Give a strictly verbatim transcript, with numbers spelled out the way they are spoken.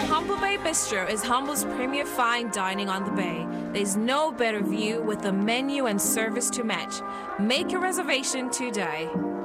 Humble Bay Bistro is Humble's premier fine dining on the bay. There's no better view with the menu and service to match. Make a reservation today.